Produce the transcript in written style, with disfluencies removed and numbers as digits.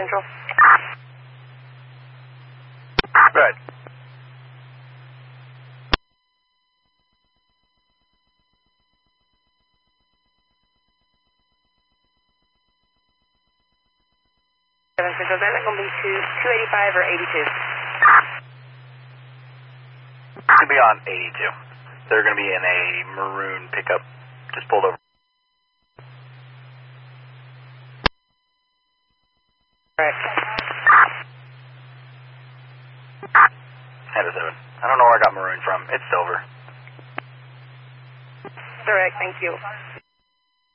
Central. Right. Central, is that going to be 285 or 82? Should be on 82. They're going to be in a maroon pickup. Just pulled over. Correct. Head of 7. I don't know where I got maroon from. It's silver. Correct, thank you.